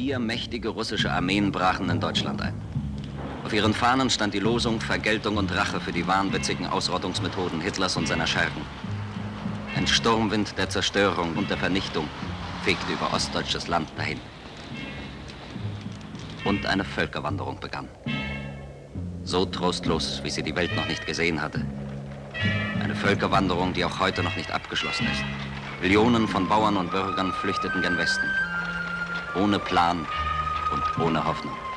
4 mächtige russische Armeen brachen in Deutschland ein. Auf ihren Fahnen stand die Losung Vergeltung und Rache für die wahnwitzigen Ausrottungsmethoden Hitlers und seiner Schergen. Ein Sturmwind der Zerstörung und der Vernichtung fegte über ostdeutsches Land dahin. Und eine Völkerwanderung begann. So trostlos, wie sie die Welt noch nicht gesehen hatte. Eine Völkerwanderung, die auch heute noch nicht abgeschlossen ist. Millionen von Bauern und Bürgern flüchteten gen Westen. Ohne Plan und ohne Hoffnung.